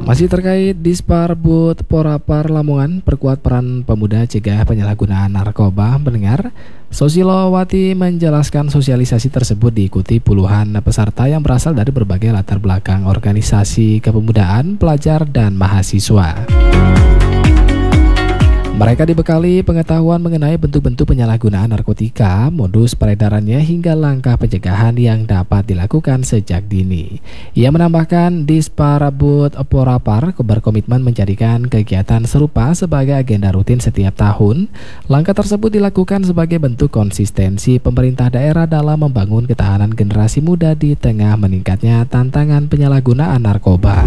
Masih terkait Disparbud Porapar Lamongan perkuat peran pemuda cegah penyalahgunaan narkoba, pendengar. Sosilowati menjelaskan sosialisasi tersebut diikuti puluhan peserta yang berasal dari berbagai latar belakang organisasi kepemudaan, pelajar, dan mahasiswa. Mereka dibekali pengetahuan mengenai bentuk-bentuk penyalahgunaan narkotika, modus peredarannya, hingga langkah pencegahan yang dapat dilakukan sejak dini. Ia menambahkan Disparbud Porapar berkomitmen menjadikan kegiatan serupa sebagai agenda rutin setiap tahun. Langkah tersebut dilakukan sebagai bentuk konsistensi pemerintah daerah dalam membangun ketahanan generasi muda di tengah meningkatnya tantangan penyalahgunaan narkoba.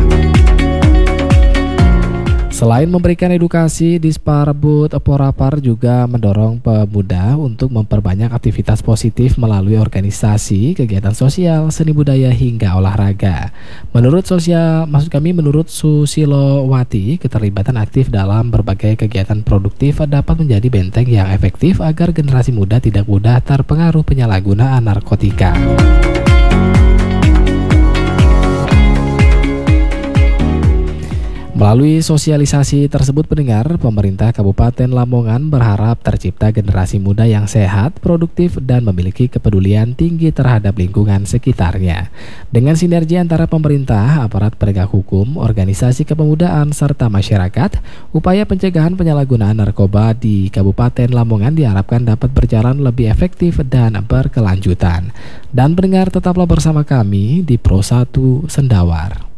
Selain memberikan edukasi, Disparbud Porapar juga mendorong pemuda untuk memperbanyak aktivitas positif melalui organisasi, kegiatan sosial, seni budaya, hingga olahraga. Menurut Susilowati, keterlibatan aktif dalam berbagai kegiatan produktif dapat menjadi benteng yang efektif agar generasi muda tidak mudah terpengaruh penyalahgunaan narkotika. Melalui sosialisasi tersebut, pendengar, pemerintah Kabupaten Lamongan berharap tercipta generasi muda yang sehat, produktif, dan memiliki kepedulian tinggi terhadap lingkungan sekitarnya. Dengan sinergi antara pemerintah, aparat penegak hukum, organisasi kepemudaan, serta masyarakat, upaya pencegahan penyalahgunaan narkoba di Kabupaten Lamongan diharapkan dapat berjalan lebih efektif dan berkelanjutan. Dan pendengar, tetaplah bersama kami di Pro 1 Sendawar.